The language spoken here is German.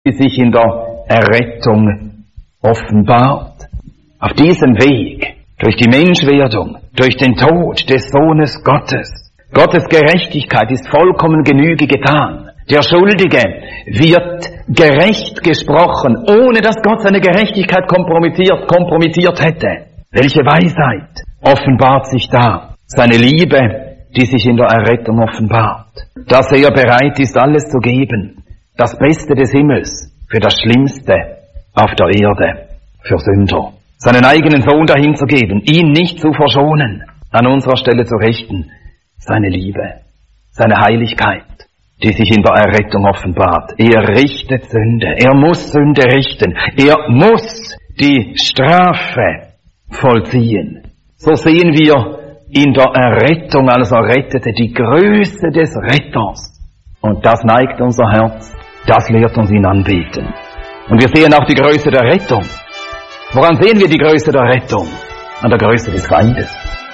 die sich in der Errettung offenbart. Auf diesem Weg, durch die Menschwerdung, durch den Tod des Sohnes Gottes, Gottes Gerechtigkeit ist vollkommen Genüge getan. Der Schuldige wird gerecht gesprochen, ohne dass Gott seine Gerechtigkeit kompromittiert hätte. Welche Weisheit offenbart sich da? Seine Liebe, die sich in der Errettung offenbart. Dass er bereit ist, alles zu geben. Das Beste des Himmels für das Schlimmste auf der Erde, für Sünder. Seinen eigenen Sohn dahin zu geben, ihn nicht zu verschonen, an unserer Stelle zu richten. Seine Liebe, seine Heiligkeit, die sich in der Errettung offenbart. Er richtet Sünde. Er muss Sünde richten. Er muss die Strafe vollziehen. So sehen wir in der Errettung als Errettete die Größe des Retters. Und das neigt unser Herz. Das lehrt uns ihn anbeten. Und wir sehen auch die Größe der Rettung. Woran sehen wir die Größe der Rettung? An der Größe des Feindes.